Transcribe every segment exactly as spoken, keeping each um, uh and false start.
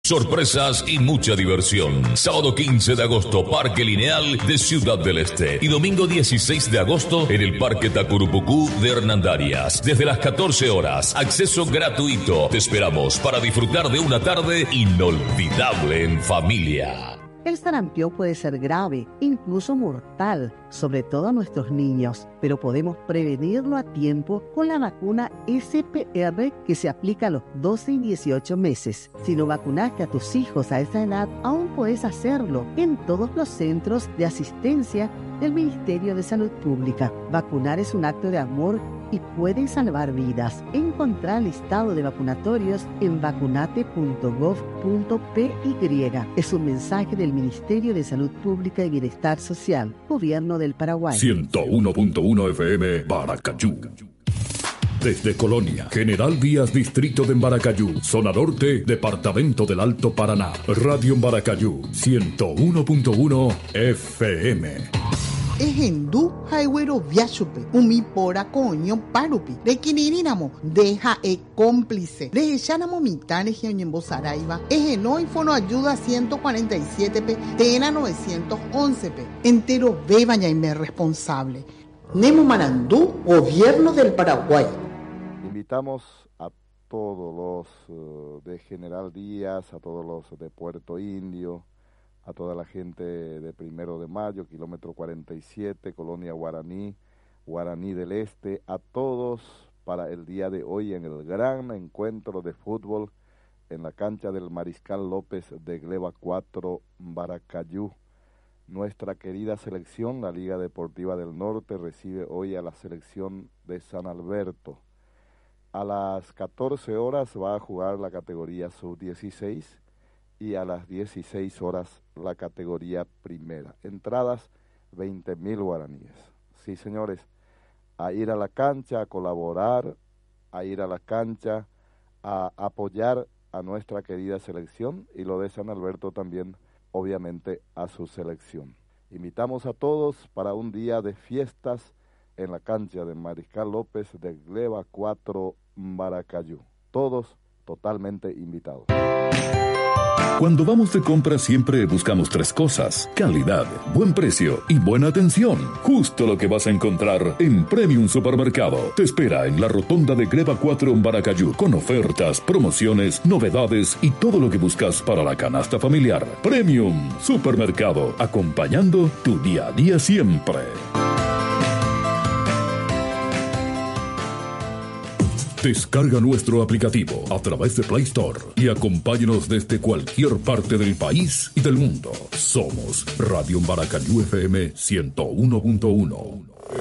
Sorpresas y mucha diversión. Sábado quince de agosto, Parque Lineal de Ciudad del Este. Y domingo dieciséis de agosto en el Parque Tacurupucú de Hernandarias. Desde las catorce horas, acceso gratuito. Te esperamos para disfrutar de una tarde inolvidable en familia. El sarampión puede ser grave, incluso mortal, sobre todo a nuestros niños, pero podemos prevenirlo a tiempo con la vacuna S P R que se aplica a los doce y dieciocho meses. Si no vacunaste a tus hijos a esa edad, aún puedes hacerlo en todos los centros de asistencia del Ministerio de Salud Pública. Vacunar es un acto de amor y puede salvar vidas. Encontrar el listado de vacunatorios en vacunate punto gov punto p y. Es un mensaje del Ministerio de Salud Pública y Bienestar Social, Gobierno del Paraguay. ciento uno punto uno F M Baracayú. Desde Colonia, General Díaz, Distrito de Embaracayú, Zona Norte, Departamento del Alto Paraná. Radio Embaracayú, ciento uno punto uno F M. Ejendu Highway Viachupe, Umi Pora Coño Parupi, de Quinirinamo, deja e cómplice, de Echanamo Mitane Geoñembo Saraiva, Ejenoi Fono Ayuda ciento cuarenta y siete P, Tena novecientos once P, entero Bebañaime responsable. Nemo Marandú, Gobierno del Paraguay. Invitamos a todos los uh, de General Díaz, a todos los de Puerto Indio, a toda la gente de Primero de Mayo, kilómetro cuarenta y siete, Colonia Guaraní, Guaraní del Este, a todos para el día de hoy en el gran encuentro de fútbol en la cancha del Mariscal López de Gleba cuatro, Baracayú. Nuestra querida selección, la Liga Deportiva del Norte, recibe hoy a la selección de San Alberto. A las catorce horas va a jugar la categoría sub dieciséis y a las dieciséis horas la categoría primera. Entradas veinte mil guaraníes. Sí, señores, a ir a la cancha, a colaborar, a ir a la cancha, a apoyar a nuestra querida selección y lo de San Alberto también, obviamente, a su selección. Invitamos a todos para un día de fiestas en la cancha de Mariscal López de Gleba cuatro, Baracayú. Todos totalmente invitados. Cuando vamos de compras siempre buscamos tres cosas: calidad, buen precio y buena atención. Justo lo que vas a encontrar en Premium Supermercado. Te espera en la rotonda de Gleba cuatro en Baracayú, con ofertas, promociones, novedades y todo lo que buscas para la canasta familiar. Premium Supermercado, acompañando tu día a día siempre. Descarga nuestro aplicativo a través de Play Store y acompáñanos desde cualquier parte del país y del mundo. Somos Radio Embaracayú F M ciento uno punto uno.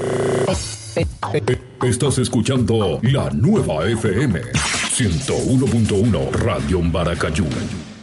Estás escuchando la nueva F M ciento uno punto uno Radio Embaracayú.